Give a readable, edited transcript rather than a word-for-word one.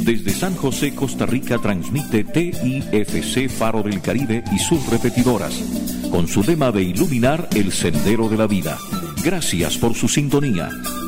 Desde San José, Costa Rica, transmite TIFC Faro del Caribe y sus repetidoras, con su lema de iluminar el sendero de la vida. Gracias por su sintonía.